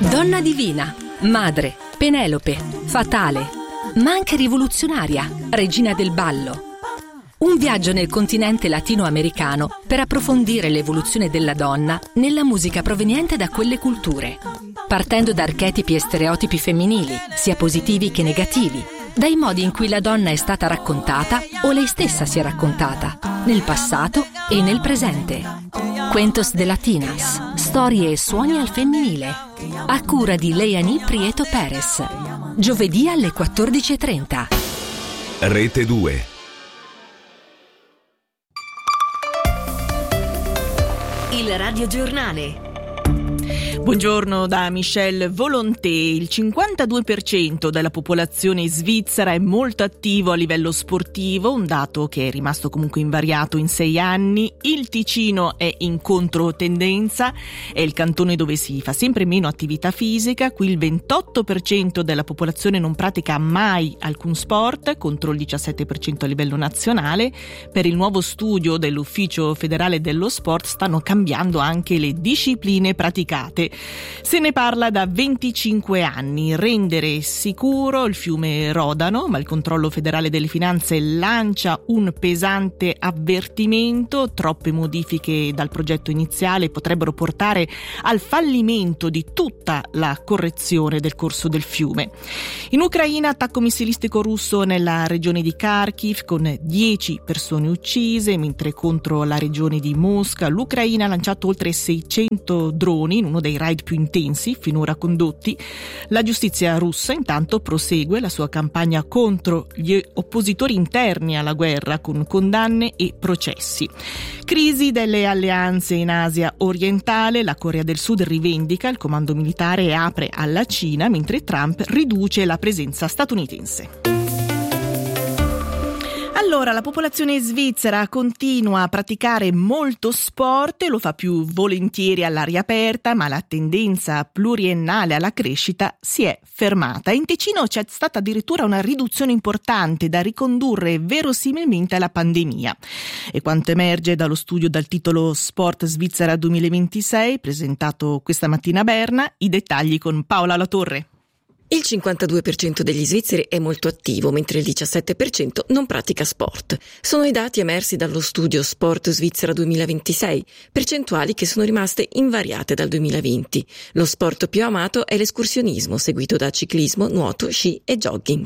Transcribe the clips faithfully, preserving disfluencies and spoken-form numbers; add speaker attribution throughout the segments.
Speaker 1: Donna divina, madre, Penelope, fatale, ma anche rivoluzionaria, regina del ballo. Un viaggio nel continente latinoamericano per approfondire l'evoluzione della donna nella musica proveniente da quelle culture, partendo da archetipi e stereotipi femminili, sia positivi che negativi, dai modi in cui la donna è stata raccontata o lei stessa si è raccontata, nel passato e nel presente. Cuentos de Latinas, storie e suoni al femminile, a cura di Leani Prieto Perez, giovedì alle quattordici e trenta.
Speaker 2: Rete due.
Speaker 3: Il radiogiornale.
Speaker 4: Buongiorno da Michelle Volonté. Il cinquantadue per cento della popolazione svizzera è molto attivo a livello sportivo, un dato che è rimasto comunque invariato in sei anni. Il Ticino è in controtendenza, è il cantone dove si fa sempre meno attività fisica. Qui il ventotto per cento della popolazione non pratica mai alcun sport, contro il diciassette per cento a livello nazionale. Per il nuovo studio dell'Ufficio federale dello sport stanno cambiando anche le discipline praticate. Se ne parla da venticinque anni. Rendere sicuro il fiume Rodano, ma il controllo federale delle finanze lancia un pesante avvertimento. Troppe modifiche dal progetto iniziale potrebbero portare al fallimento di tutta la correzione del corso del fiume. In Ucraina, attacco missilistico russo nella regione di Kharkiv con dieci persone uccise, mentre contro la regione di Mosca l'Ucraina ha lanciato oltre seicento droni in uno dei raid più intensi finora condotti. La giustizia russa intanto prosegue la sua campagna contro gli oppositori interni alla guerra con condanne e processi. Crisi delle alleanze in Asia orientale. La Corea del Sud rivendica il comando militare e apre alla Cina, mentre Trump riduce la presenza statunitense. Allora, la popolazione svizzera continua a praticare molto sport e lo fa più volentieri all'aria aperta, ma la tendenza pluriennale alla crescita si è fermata. In Ticino c'è stata addirittura una riduzione importante da ricondurre verosimilmente alla pandemia. E quanto emerge dallo studio dal titolo Sport Svizzera duemilaventisei, presentato questa mattina a Berna, i dettagli con Paola Latorre.
Speaker 3: Il cinquantadue per cento degli svizzeri è molto attivo, mentre il diciassette per cento non pratica sport. Sono i dati emersi dallo studio Sport Svizzera duemilaventisei, percentuali che sono rimaste invariate dal duemilaventi. Lo sport più amato è l'escursionismo, seguito da ciclismo, nuoto, sci e jogging.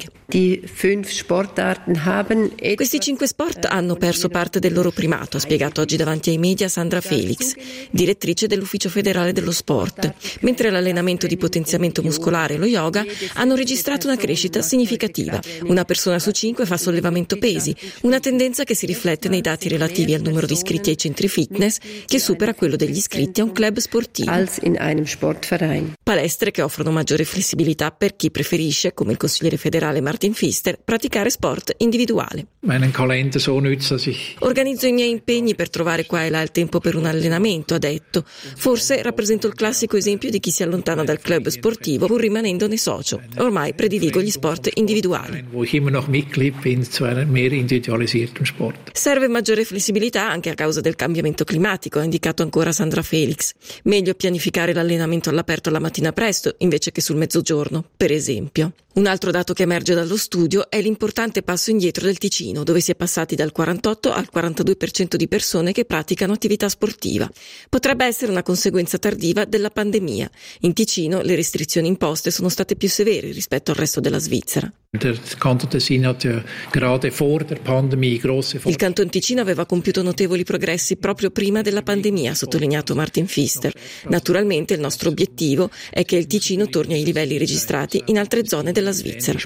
Speaker 3: Questi cinque sport hanno perso parte del loro primato, ha spiegato oggi davanti ai media Sandra Felix, direttrice dell'Ufficio federale dello sport, mentre l'allenamento di potenziamento muscolare e lo yoga hanno registrato una crescita significativa. Una persona su cinque fa sollevamento pesi, una tendenza che si riflette nei dati relativi al numero di iscritti ai centri fitness, che supera quello degli iscritti a un club sportivo. Palestre che offrono maggiore flessibilità per chi preferisce, come il consigliere federale Martin Pfister, praticare sport individuale. Organizzo i miei impegni per trovare qua e là il tempo per un allenamento, ha detto. Forse rappresento il classico esempio di chi si allontana dal club sportivo pur rimanendone socio. Ormai prediligo gli sport individuali. Serve maggiore flessibilità anche a causa del cambiamento climatico, ha indicato ancora Sandra Felix. Meglio pianificare l'allenamento all'aperto la mattina presto invece che sul mezzogiorno, per esempio. Un altro dato che emerge dallo studio è l'importante passo indietro del Ticino, dove si è passati dal quarantotto al quarantadue per cento di persone che praticano attività sportiva. Potrebbe essere una conseguenza tardiva della pandemia. In Ticino le restrizioni imposte sono state più severe rispetto al resto della Svizzera. Il Canton Ticino aveva compiuto notevoli progressi proprio prima della pandemia, ha sottolineato Martin Pfister. Naturalmente il nostro obiettivo è che il Ticino torni ai livelli registrati in altre zone della Svizzera.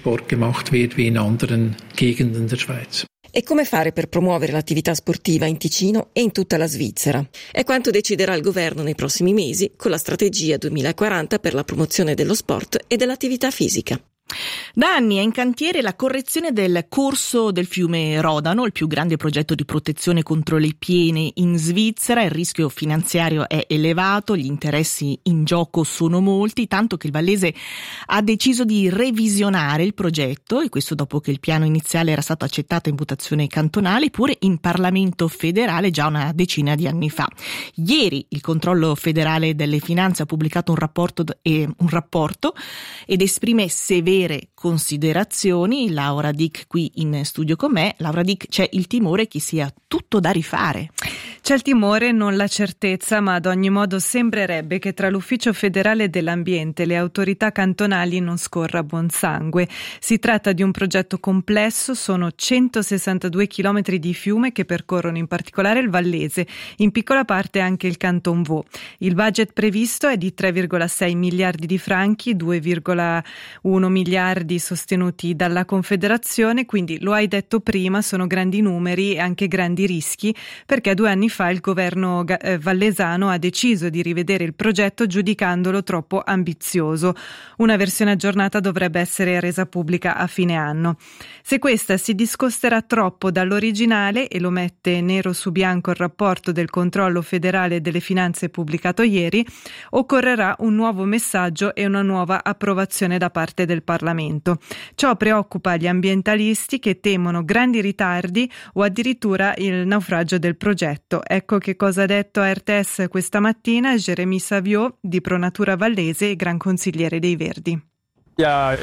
Speaker 3: E come fare per promuovere l'attività sportiva in Ticino e in tutta la Svizzera? È quanto deciderà il governo nei prossimi mesi con la strategia duemilaquaranta per la promozione dello sport e dell'attività fisica.
Speaker 4: Da anni è in cantiere la correzione del corso del fiume Rodano, il più grande progetto di protezione contro le piene in Svizzera. Il rischio finanziario è elevato, gli interessi in gioco sono molti, tanto che il vallese ha deciso di revisionare il progetto, e questo dopo che il piano iniziale era stato accettato in votazione cantonale, pure in Parlamento federale già una decina di anni fa. Ieri il controllo federale delle finanze ha pubblicato un rapporto, eh, un rapporto ed esprime severe considerazioni. Laura Dick qui in studio con me. Laura Dick, c'è il timore che sia tutto da rifare.
Speaker 5: C'è il timore, non la certezza, ma ad ogni modo sembrerebbe che tra l'Ufficio federale dell'ambiente e le autorità cantonali non scorra buon sangue. Si tratta di un progetto complesso, sono centosessantadue chilometri di fiume che percorrono in particolare il Vallese, in piccola parte anche il Canton Vaud. Il budget previsto è di tre virgola sei miliardi di franchi, due virgola uno miliardi sostenuti dalla Confederazione, quindi lo hai detto prima, sono grandi numeri e anche grandi rischi, perché due anni fa il governo eh, vallesano ha deciso di rivedere il progetto giudicandolo troppo ambizioso. Una versione aggiornata dovrebbe essere resa pubblica a fine anno. Se questa si discosterà troppo dall'originale, e lo mette nero su bianco il rapporto del controllo federale delle finanze pubblicato ieri, occorrerà un nuovo messaggio e una nuova approvazione da parte del Parlamento. Ciò preoccupa gli ambientalisti che temono grandi ritardi o addirittura il naufragio del progetto. Ecco che cosa ha detto a R T S questa mattina Jérémy Saviot di Pronatura Vallese e gran consigliere dei Verdi.
Speaker 6: C'è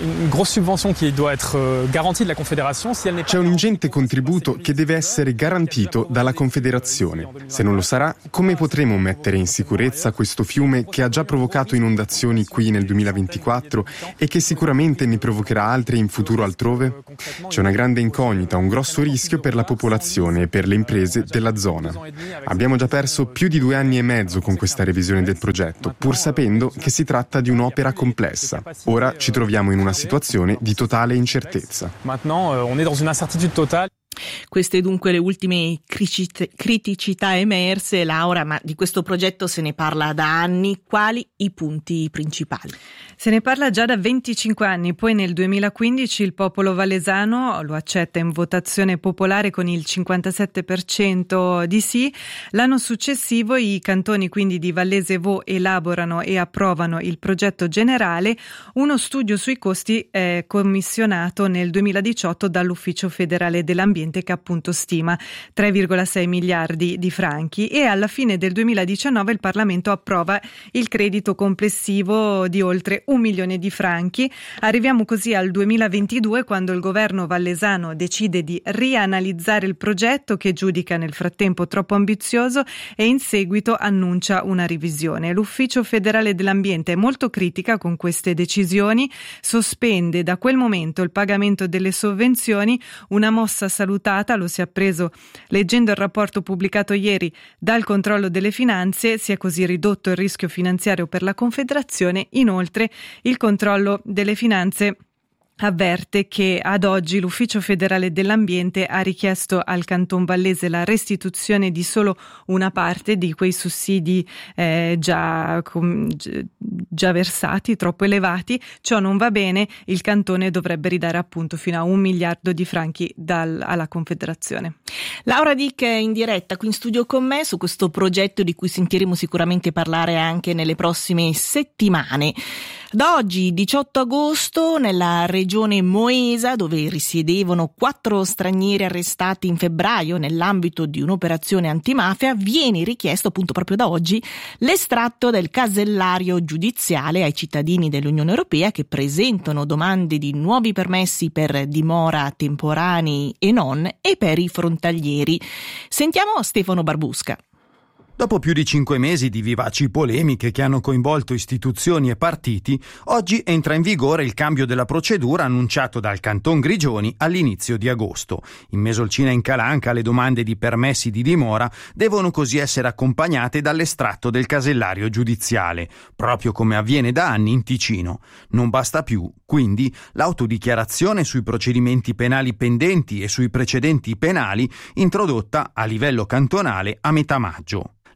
Speaker 6: un ingente contributo che deve essere garantito dalla Confederazione. Se non lo sarà, come potremo mettere in sicurezza questo fiume che ha già provocato inondazioni qui nel duemilaventiquattro e che sicuramente ne provocherà altre in futuro altrove? C'è una grande incognita, un grosso rischio per la popolazione e per le imprese della zona. Abbiamo già perso più di due anni e mezzo con questa revisione del progetto, pur sapendo che si tratta di un'opera complessa. Ora ci troviamo in una situazione di totale incertezza.
Speaker 4: Queste dunque le ultime criticità emerse, Laura, ma di questo progetto se ne parla da anni. Quali i punti principali?
Speaker 5: Se ne parla già da venticinque anni, poi nel duemilaquindici il popolo vallesano lo accetta in votazione popolare con il cinquantasette per cento di sì. L'anno successivo i cantoni quindi di Vallese e Vaud elaborano e approvano il progetto generale. Uno studio sui costi è commissionato nel duemiladiciotto dall'Ufficio federale dell'ambiente, che appunto stima tre virgola sei miliardi di franchi, e alla fine del duemiladiciannove il Parlamento approva il credito complessivo di oltre un milione di franchi. Arriviamo così al duemilaventidue, quando il governo vallesano decide di rianalizzare il progetto, che giudica nel frattempo troppo ambizioso, e in seguito annuncia una revisione. L'Ufficio federale dell'ambiente è molto critica con queste decisioni, sospende da quel momento il pagamento delle sovvenzioni, una mossa salutata, lo si è appreso leggendo il rapporto pubblicato ieri dal controllo delle finanze. Si è così ridotto il rischio finanziario per la Confederazione. Inoltre il controllo delle finanze avverte che ad oggi l'Ufficio federale dell'ambiente ha richiesto al Canton Vallese la restituzione di solo una parte di quei sussidi eh, già, com, già versati, troppo elevati. Ciò non va bene, il cantone dovrebbe ridare appunto fino a un miliardo di franchi dal, alla Confederazione.
Speaker 4: Laura Dick è in diretta qui in studio con me su questo progetto di cui sentiremo sicuramente parlare anche nelle prossime settimane. Da oggi, diciotto agosto, nella regione Moesa, dove risiedevano quattro stranieri arrestati in febbraio nell'ambito di un'operazione antimafia, viene richiesto appunto proprio da oggi l'estratto del casellario giudiziale ai cittadini dell'Unione Europea che presentano domande di nuovi permessi per dimora temporanei e non, e per i frontalieri. Sentiamo Stefano Barbusca.
Speaker 7: Dopo più di cinque mesi di vivaci polemiche che hanno coinvolto istituzioni e partiti, oggi entra in vigore il cambio della procedura annunciato dal Canton Grigioni all'inizio di agosto. In Mesolcina e in Calanca le domande di permessi di dimora devono così essere accompagnate dall'estratto del casellario giudiziale, proprio come avviene da anni in Ticino. Non basta più, quindi, l'autodichiarazione sui procedimenti penali pendenti e sui precedenti penali introdotta a livello cantonale a metà maggio.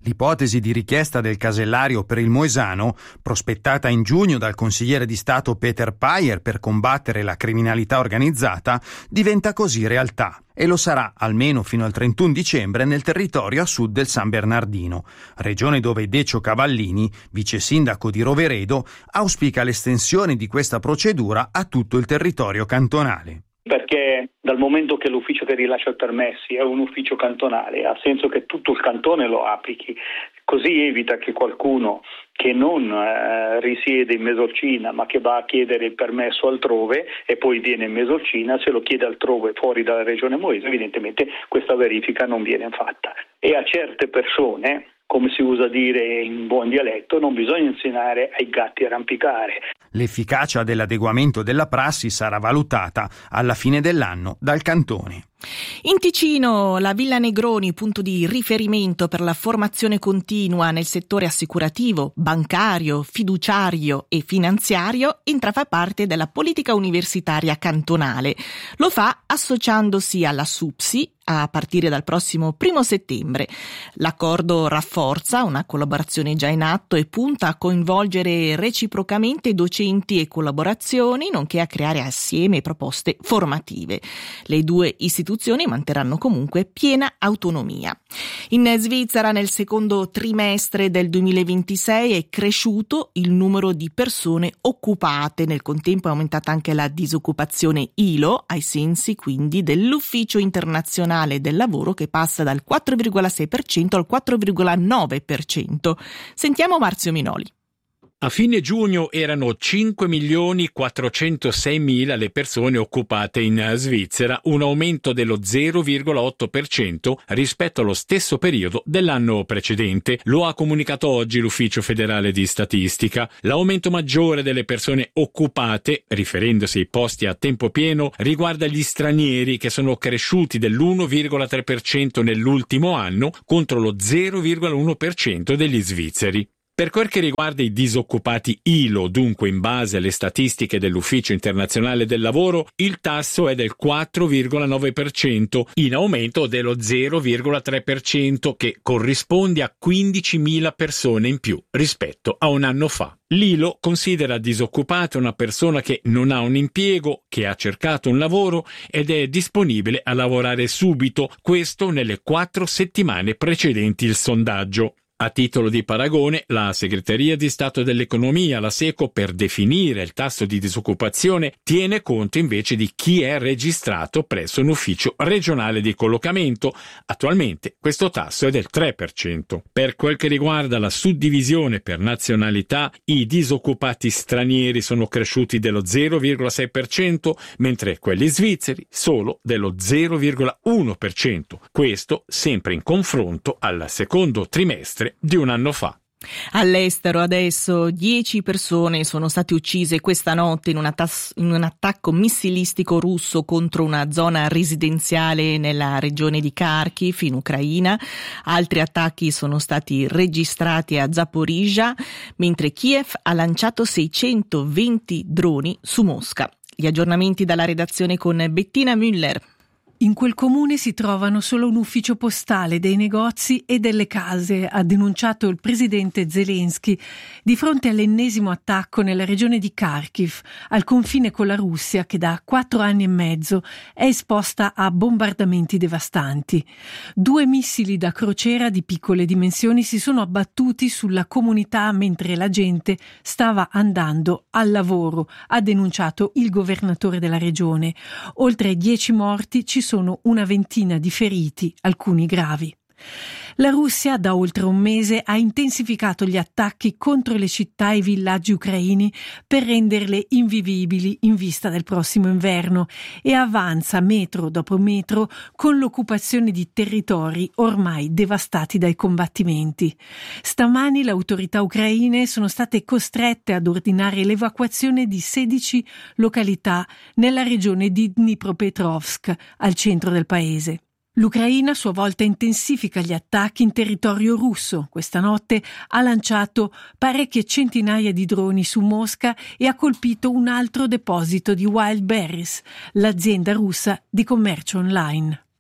Speaker 7: L'ipotesi di richiesta del casellario per il Moesano, prospettata in giugno dal consigliere di Stato Peter Payer per combattere la criminalità organizzata, diventa così realtà. E lo sarà almeno fino al trentuno dicembre nel territorio a sud del San Bernardino, regione dove Decio Cavallini, vice sindaco di Roveredo, auspica l'estensione di questa procedura a tutto il territorio cantonale.
Speaker 8: Perché dal momento che l'ufficio che rilascia i permessi è un ufficio cantonale, ha senso che tutto il cantone lo applichi, così evita che qualcuno che non eh, risiede in Mesolcina ma che va a chiedere il permesso altrove e poi viene in Mesolcina, se lo chiede altrove fuori dalla regione Moese, evidentemente questa verifica non viene fatta. E a certe persone, come si usa dire in buon dialetto, non bisogna insegnare ai gatti a arrampicare.
Speaker 7: L'efficacia dell'adeguamento della prassi sarà valutata alla fine dell'anno dal cantone.
Speaker 4: In Ticino, la Villa Negroni, punto di riferimento per la formazione continua nel settore assicurativo, bancario, fiduciario e finanziario, entra a far parte della politica universitaria cantonale. Lo fa associandosi alla SUPSI a partire dal prossimo primo settembre. L'accordo rafforza una collaborazione già in atto e punta a coinvolgere reciprocamente docenti e collaborazioni, nonché a creare assieme proposte formative. Le due istituzioni manterranno comunque piena autonomia. In Svizzera nel secondo trimestre del duemilaventisei è cresciuto il numero di persone occupate, nel contempo è aumentata anche la disoccupazione I L O, ai sensi quindi dell'Ufficio Internazionale del Lavoro, che passa dal quattro virgola sei per cento al quattro virgola nove per cento. Sentiamo Marzio Minoli.
Speaker 9: A fine giugno erano cinque milioni quattrocentoseimila le persone occupate in Svizzera, un aumento dello zero virgola otto per cento rispetto allo stesso periodo dell'anno precedente. Lo ha comunicato oggi l'Ufficio Federale di Statistica. L'aumento maggiore delle persone occupate, riferendosi ai posti a tempo pieno, riguarda gli stranieri, che sono cresciuti dell'uno virgola tre per cento nell'ultimo anno contro lo zero virgola uno per cento degli svizzeri. Per quel che riguarda i disoccupati I L O, dunque in base alle statistiche dell'Ufficio Internazionale del Lavoro, il tasso è del quattro virgola nove per cento, in aumento dello zero virgola tre per cento, che corrisponde a quindicimila persone in più rispetto a un anno fa. L'I L O considera disoccupata una persona che non ha un impiego, che ha cercato un lavoro ed è disponibile a lavorare subito, questo nelle quattro settimane precedenti il sondaggio. A titolo di paragone, la Segreteria di Stato dell'Economia, la SECO, per definire il tasso di disoccupazione, tiene conto invece di chi è registrato presso un ufficio regionale di collocamento. Attualmente questo tasso è del tre per cento. Per quel che riguarda la suddivisione per nazionalità, i disoccupati stranieri sono cresciuti dello zero virgola sei per cento, mentre quelli svizzeri solo dello zero virgola uno per cento. Questo sempre in confronto al secondo trimestre di un anno fa.
Speaker 4: All'estero adesso dieci persone sono state uccise questa notte in un, attac- in un attacco missilistico russo contro una zona residenziale nella regione di Kharkiv in Ucraina. Altri attacchi sono stati registrati a Zaporizhzhia, mentre Kiev ha lanciato seicentoventi droni su Mosca. Gli aggiornamenti dalla redazione con Bettina Müller.
Speaker 10: In quel comune si trovano solo un ufficio postale, dei negozi e delle case, ha denunciato il presidente Zelensky di fronte all'ennesimo attacco nella regione di Kharkiv, al confine con la Russia, che da quattro anni e mezzo è esposta a bombardamenti devastanti. Due missili da crociera di piccole dimensioni si sono abbattuti sulla comunità mentre la gente stava andando al lavoro, ha denunciato il governatore della regione. Oltre ai dieci morti ci sono sono una ventina di feriti, alcuni gravi. La Russia da oltre un mese ha intensificato gli attacchi contro le città e i villaggi ucraini per renderle invivibili in vista del prossimo inverno e avanza metro dopo metro con l'occupazione di territori ormai devastati dai combattimenti. Stamani le autorità ucraine sono state costrette ad ordinare l'evacuazione di sedici località nella regione di Dnipropetrovsk, al centro del paese. L'Ucraina a sua volta intensifica gli attacchi in territorio russo. Questa notte ha lanciato parecchie centinaia di droni su Mosca e ha colpito un altro deposito di Wildberries, l'azienda russa di commercio online.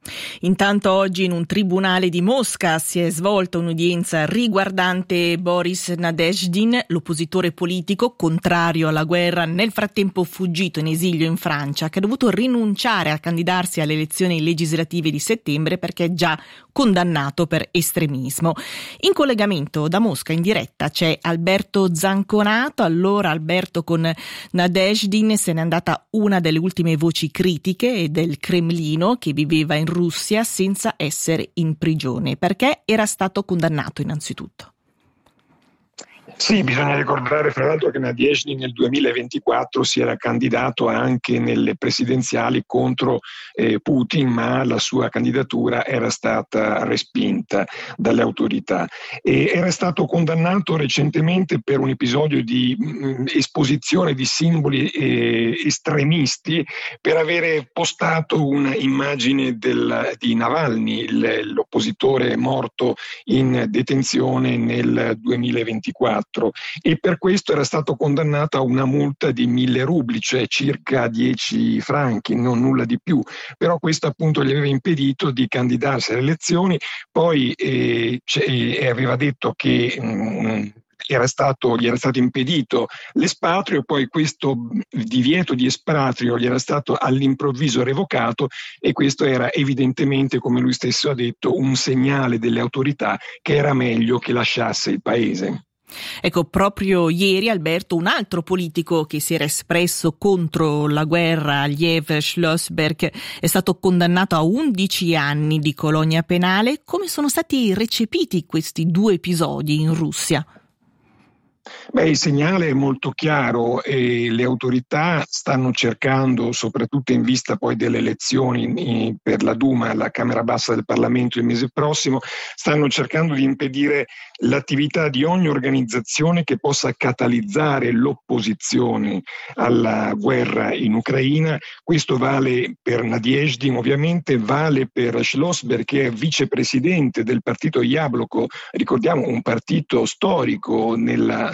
Speaker 4: Intanto oggi in un tribunale di Mosca si è svolta un'udienza riguardante Boris Nadezhdin, l'oppositore politico contrario alla guerra, nel frattempo fuggito in esilio in Francia, che ha dovuto rinunciare a candidarsi alle elezioni legislative di settembre perché è già condannato per estremismo. In collegamento da Mosca in diretta c'è Alberto Zanconato. Allora Alberto, con Nadezhdin se n'è andata una delle ultime voci critiche del Cremlino, che viveva in Russia senza essere in prigione. Perché era stato condannato innanzitutto?
Speaker 11: Sì, bisogna ricordare fra l'altro che Nadezhdin nel duemilaventiquattro si era candidato anche nelle presidenziali contro eh, Putin, ma la sua candidatura era stata respinta dalle autorità. E era stato condannato recentemente per un episodio di mh, esposizione di simboli eh, estremisti, per avere postato un'immagine del, di Navalny, il, l'oppositore morto in detenzione nel duemilaventiquattro. E per questo era stato condannato a una multa di mille rubli, cioè circa dieci franchi, non nulla di più. Però questo appunto gli aveva impedito di candidarsi alle elezioni. Poi eh, eh, aveva detto che mh, Era stato, gli era stato impedito l'espatrio, poi questo divieto di espatrio gli era stato all'improvviso revocato, e questo era evidentemente, come lui stesso ha detto, un segnale delle autorità che era meglio che lasciasse il paese.
Speaker 4: Ecco, proprio ieri, Alberto, un altro politico che si era espresso contro la guerra, Liev Schlossberg, è stato condannato a undici anni di colonia penale. Come sono stati recepiti questi due episodi in Russia?
Speaker 11: Beh, il segnale è molto chiaro e le autorità stanno cercando, soprattutto in vista poi delle elezioni per la Duma, la Camera Bassa del Parlamento il mese prossimo, stanno cercando di impedire l'attività di ogni organizzazione che possa catalizzare l'opposizione alla guerra in Ucraina. Questo vale per Nadezhdin, ovviamente vale per Schlossberg, che è vicepresidente del partito Yabloko, ricordiamo un partito storico nella